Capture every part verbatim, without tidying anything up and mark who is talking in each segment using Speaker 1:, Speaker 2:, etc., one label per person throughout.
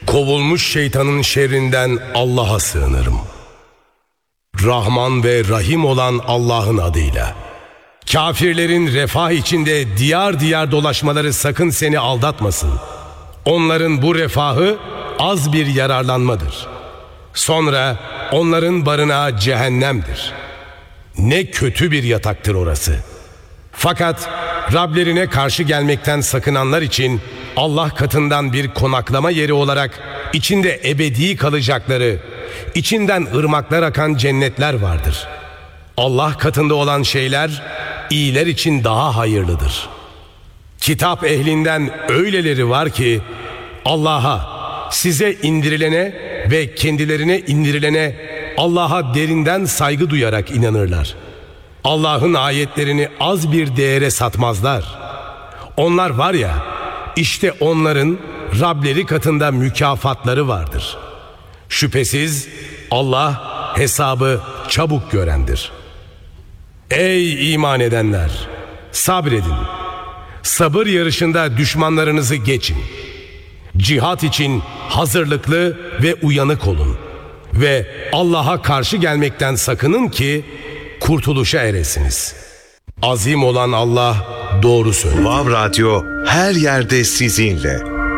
Speaker 1: Kovulmuş şeytanın şerrinden Allah'a sığınırım. Rahman ve Rahim olan Allah'ın adıyla. Kafirlerin refah içinde diyar diyar dolaşmaları sakın seni aldatmasın. Onların bu refahı az bir yararlanmadır. Sonra onların barınağı cehennemdir. Ne kötü bir yataktır orası. Fakat Rablerine karşı gelmekten sakınanlar için Allah katından bir konaklama yeri olarak içinde ebedi kalacakları, içinden ırmaklar akan cennetler vardır. Allah katında olan şeyler iyiler için daha hayırlıdır. Kitap ehlinden öyleleri var ki Allah'a, size indirilene ve kendilerine indirilene Allah'a derinden saygı duyarak inanırlar. Allah'ın ayetlerini az bir değere satmazlar. Onlar var ya, işte onların Rableri katında mükafatları vardır. Şüphesiz Allah hesabı çabuk görendir. Ey iman edenler! Sabredin. Sabır yarışında düşmanlarınızı geçin. Cihat için hazırlıklı ve uyanık olun. Ve Allah'a karşı gelmekten sakının ki kurtuluşa eresiniz. Azim olan Allah doğru söylüyor.
Speaker 2: Vav Radyo her yerde sizinle.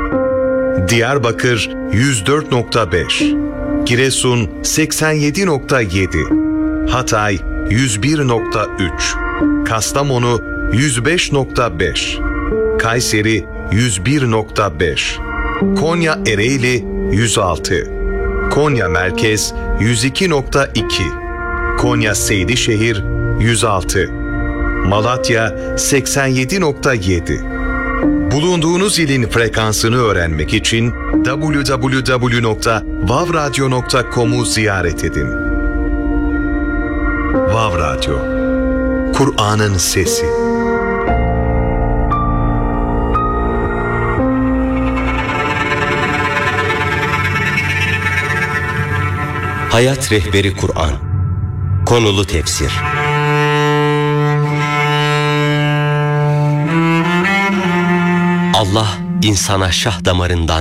Speaker 2: Diyarbakır yüz dört nokta beş, Giresun seksen yedi nokta yedi, Hatay yüz bir nokta üç, Kastamonu yüz beş nokta beş, Kayseri yüz bir nokta beş, Konya Ereğli yüz altı, Konya Merkez yüz iki nokta iki, Konya Seydişehir yüz altı, Malatya seksen yedi nokta yedi. Bulunduğunuz ilin frekansını öğrenmek için double-u double-u double-u nokta vav radyo nokta com'u ziyaret edin. Vav Radyo, Kur'an'ın sesi.
Speaker 3: Hayat Rehberi Kur'an. Konulu tefsir. Allah insana şah damarından